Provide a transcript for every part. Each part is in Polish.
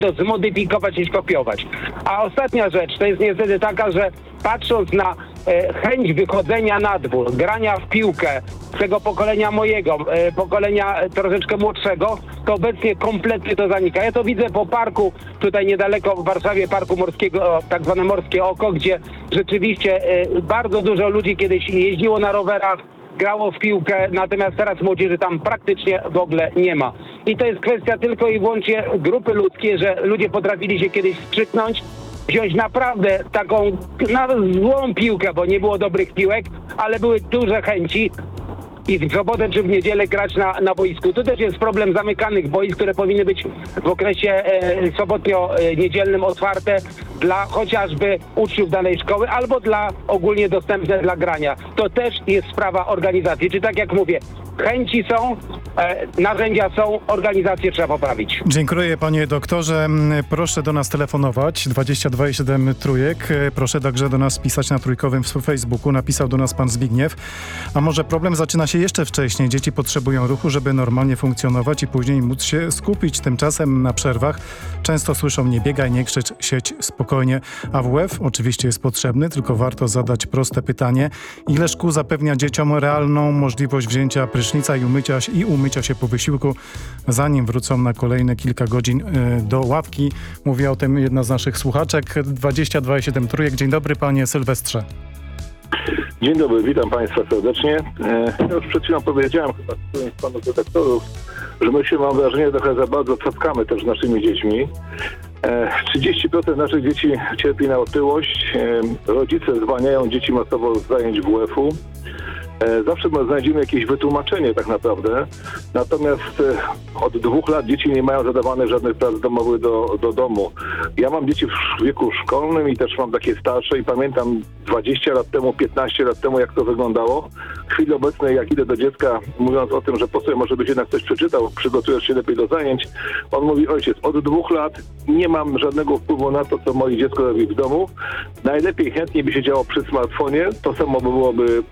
to zmodyfikować i skopiować. A ostatnia rzecz to jest niestety taka, że patrząc na chęć wychodzenia na dwór, grania w piłkę tego pokolenia mojego, pokolenia troszeczkę młodszego, to obecnie kompletnie to zanika. Ja to widzę po parku, tutaj niedaleko w Warszawie, parku morskiego, tak zwane Morskie Oko, gdzie rzeczywiście bardzo dużo ludzi kiedyś jeździło na rowerach, grało w piłkę, natomiast teraz młodzieży tam praktycznie w ogóle nie ma. I to jest kwestia tylko i wyłącznie grupy ludzkiej, że ludzie potrafili się kiedyś wstrzyknąć, wziąć naprawdę taką złą piłkę, bo nie było dobrych piłek, ale były duże chęci i w sobotę czy w niedzielę grać na boisku. Tu też jest problem zamykanych boisk, które powinny być w okresie sobotnio-niedzielnym otwarte dla chociażby uczniów danej szkoły albo dla ogólnie dostępne dla grania. To też jest sprawa organizacji. Czy tak jak mówię, chęci są, narzędzia są, organizację trzeba poprawić. Dziękuję panie doktorze. Proszę do nas telefonować 22,7 trójek. Proszę także do nas pisać na trójkowym Facebooku. Napisał do nas pan Zbigniew. A może problem zaczyna się jeszcze wcześniej. Dzieci potrzebują ruchu, żeby normalnie funkcjonować i później móc się skupić. Tymczasem na przerwach często słyszą: nie biegaj, nie krzycz, siedź spokojnie. AWF oczywiście jest potrzebny, tylko warto zadać proste pytanie. Ile szkół zapewnia dzieciom realną możliwość wzięcia prysznica i umycia się po wysiłku, zanim wrócą na kolejne kilka godzin do ławki? Mówi o tym jedna z naszych słuchaczek. 22,7 trójek. Dzień dobry panie Sylwestrze. Dzień dobry, witam państwa serdecznie. Ja już przed chwilą powiedziałem chyba którymś z panów redaktorów, że my się, mam wrażenie, trochę za bardzo cackamy też z naszymi dziećmi. 30% naszych dzieci cierpi na otyłość. Rodzice zwalniają dzieci masowo z zajęć WF-u. Zawsze znajdziemy jakieś wytłumaczenie tak naprawdę. Natomiast od 2 lat dzieci nie mają zadawanych żadnych prac domowych do domu. Ja mam dzieci w wieku szkolnym i też mam takie starsze i pamiętam 20 lat temu, 15 lat temu, jak to wyglądało. W chwili obecnej, jak idę do dziecka, mówiąc o tym, że po sobie może byś jednak coś przeczytał, przygotujesz się lepiej do zajęć, on mówi: ojciec, od 2 lat nie mam żadnego wpływu na to, co moje dziecko robi w domu. Najlepiej, chętnie by się działo przy smartfonie. To samo by byłoby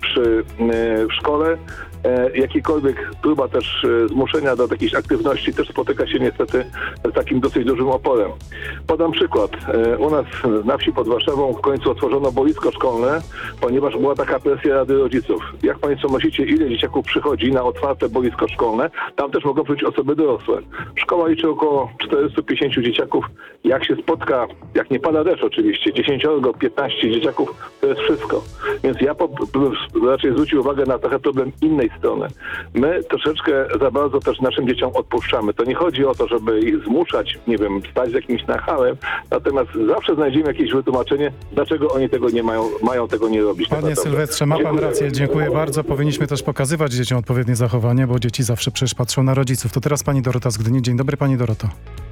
w szkole. Jakikolwiek próba też zmuszenia do jakiejś aktywności też spotyka się niestety z takim dosyć dużym oporem. Podam przykład. U nas na wsi pod Warszawą w końcu otworzono boisko szkolne, ponieważ była taka presja Rady Rodziców. Jak państwo myślicie, ile dzieciaków przychodzi na otwarte boisko szkolne? Tam też mogą przyjść osoby dorosłe. Szkoła liczy około 450 dzieciaków. Jak się spotka, jak nie pada deszcz oczywiście, 10, 15 dzieciaków, to jest wszystko. Więc ja raczej zwrócił uwagę na trochę problem innej strony. My troszeczkę za bardzo też naszym dzieciom odpuszczamy. To nie chodzi o to, żeby ich zmuszać, nie wiem, stać z jakimś nachałem, natomiast zawsze znajdziemy jakieś wytłumaczenie, dlaczego oni tego nie mają tego nie robić. Panie Sylwestrze, ma pan rację, dziękuję bardzo. Powinniśmy też pokazywać dzieciom odpowiednie zachowanie, bo dzieci zawsze przecież patrzą na rodziców. To teraz pani Dorota z Gdyni. Dzień dobry pani Doroto.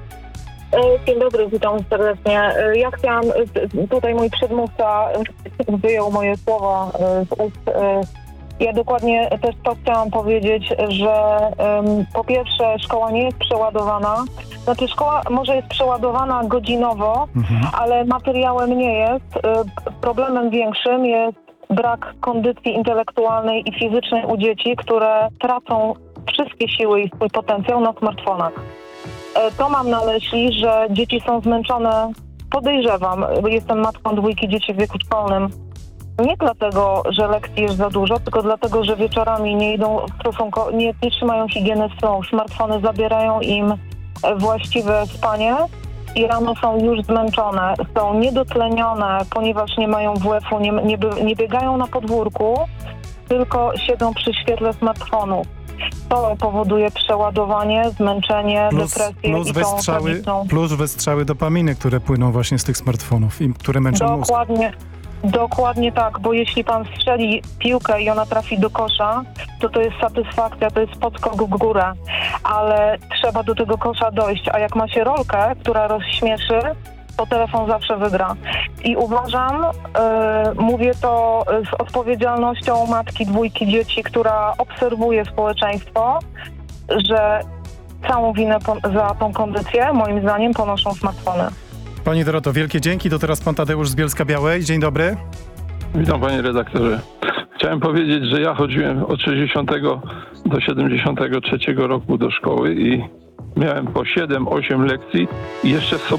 Dzień dobry, witam serdecznie. Ja chciałam, tutaj mój przedmówca wyjął moje słowa z ust. Ja dokładnie też to chciałam powiedzieć, że po pierwsze szkoła nie jest przeładowana. Znaczy szkoła może jest przeładowana godzinowo, ale materiałem nie jest. Problemem większym jest brak kondycji intelektualnej i fizycznej u dzieci, które tracą wszystkie siły i swój potencjał na smartfonach. To mam na myśli, że dzieci są zmęczone, podejrzewam, jestem matką 2 dzieci w wieku szkolnym, nie dlatego, że lekcji jest za dużo, tylko dlatego, że wieczorami nie idą nie trzymają higieny snu. Smartfony zabierają im właściwe spanie i rano są już zmęczone, są niedotlenione, ponieważ nie mają WF-u, nie biegają na podwórku, tylko siedzą przy świetle smartfonów. To powoduje przeładowanie, zmęczenie, depresję plus wystrzały dopaminy, które płyną właśnie z tych smartfonów i które męczą mózg. Dokładnie tak, bo jeśli pan strzeli piłkę i ona trafi do kosza, to jest satysfakcja, to jest podskok w górę, ale trzeba do tego kosza dojść, a jak ma się rolkę, która rozśmieszy, to telefon zawsze wygra. I uważam, mówię to z odpowiedzialnością matki 2 dzieci, która obserwuje społeczeństwo, że całą winę za tą kondycję, moim zdaniem, ponoszą smartfony. Pani Doroto, wielkie dzięki. To teraz pan Tadeusz z Bielska-Białej. Dzień dobry. Witam panie redaktorze. Chciałem powiedzieć, że ja chodziłem od 60 do 73 roku do szkoły i miałem po 7-8 lekcji i jeszcze w